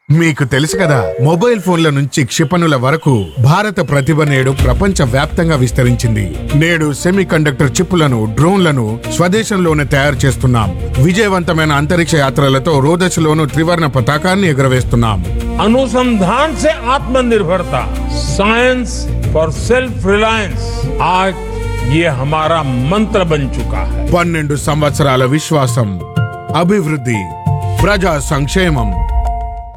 మీకు తెలుసు కదా, మొబైల్ ఫోన్ల నుంచి క్షిపణుల వరకు భారత ప్రతిభ నేడు ప్రపంచ వ్యాప్తంగా విస్తరించింది. నేడు సెమీ కండక్టర్ చిప్పులను, డ్రోన్లను స్వదేశంలోనే తయారు చేస్తున్నాం. విజయవంతమైన అంతరిక్ష యాత్రలతో రోదశలోను త్రివర్ణ పతాకాన్ని ఎగురవేస్తున్నాం. अनुसंधान से आत्मनिर्भरता, साइंस फॉर सेल्फ रिलायंस, आज ये हमारा मंत्र बन चुका है. 12 సంవత్సరాల విశ్వాసం, అభివృద్ధి, ప్రజా సంక్షేమం.